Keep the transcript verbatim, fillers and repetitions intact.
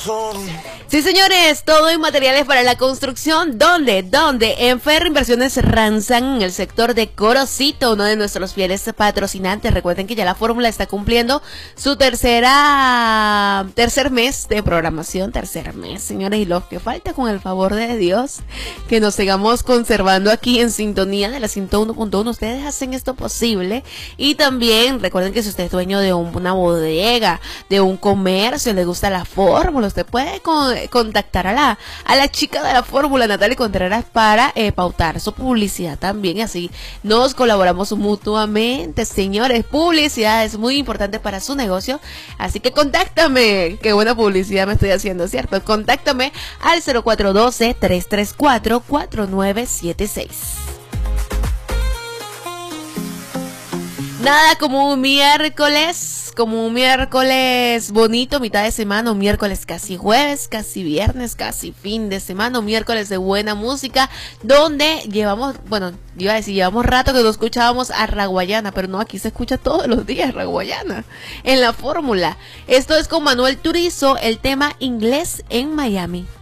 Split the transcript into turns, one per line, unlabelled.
Sí, señores, todo en materiales para la construcción. ¿Dónde? ¿Dónde? En Ferro Inversiones Ranzan, en el sector de Corocito, uno de nuestros fieles patrocinantes. Recuerden que ya la fórmula está cumpliendo su tercera tercer mes de programación, tercer mes, señores, y lo que falta, con el favor de Dios, que nos sigamos conservando aquí en sintonía de la ciento uno punto uno. Ustedes hacen esto posible. Y también recuerden que si usted es dueño de un, una bodega, de un comercio, le gusta la fórmula, usted puede con, contactar a la, a la chica de la fórmula, Natalia Contreras, para eh, pautar su publicidad también, y así nos colaboramos mutuamente, señores. Publicidad es muy importante para su negocio, así que contáctame. Qué buena publicidad me estoy haciendo, ¿cierto? Contáctame al cero cuatro uno dos, tres tres cuatro, cuatro nueve siete seis. Nada como un miércoles, como un miércoles bonito, mitad de semana, un miércoles casi jueves, casi viernes, casi fin de semana, un miércoles de buena música, donde llevamos, bueno, iba a decir, llevamos rato que no escuchábamos a Raguayana, pero no, aquí se escucha todos los días Raguayana, en la fórmula. Esto es con Manuel Turizo, el tema Inglés en Miami.